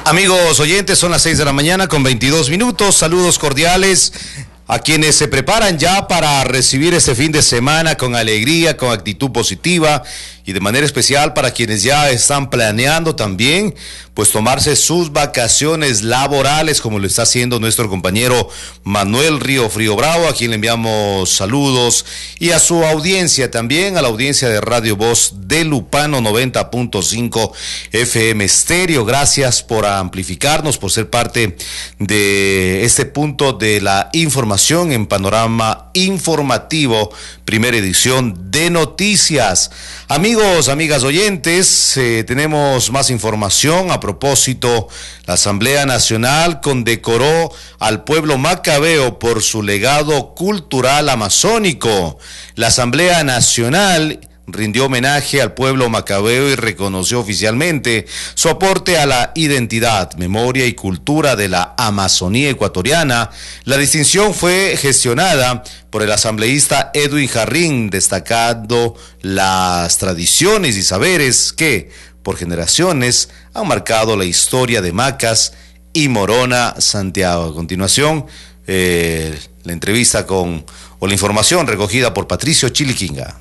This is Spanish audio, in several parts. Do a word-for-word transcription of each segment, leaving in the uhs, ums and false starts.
Amigos oyentes, son las seis de la mañana con veintidós minutos. Saludos cordiales a quienes se preparan ya para recibir este fin de semana con alegría, con actitud positiva, y de manera especial para quienes ya están planeando también pues tomarse sus vacaciones laborales, como lo está haciendo nuestro compañero Manuel Río Frío Bravo, a quien le enviamos saludos, y a su audiencia también, a la audiencia de Radio Voz de Lupano noventa punto cinco F M Estéreo. Gracias por amplificarnos, por ser parte de este punto de la información en Panorama Informativo, primera edición de noticias. Amigos, amigas oyentes, eh, tenemos más información. A propósito, la Asamblea Nacional condecoró al pueblo macabeo por su legado cultural amazónico. La Asamblea Nacional rindió homenaje al pueblo macabeo y reconoció oficialmente su aporte a la identidad, memoria y cultura de la Amazonía ecuatoriana. La distinción fue gestionada por el asambleísta Edwin Jarrín, destacando las tradiciones y saberes que, por generaciones, han marcado la historia de Macas y Morona, Santiago. A continuación, eh, la entrevista con, o la información recogida por Patricio Chiliquinga.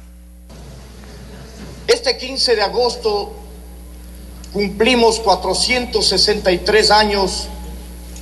Este quince de agosto cumplimos cuatrocientos sesenta y tres años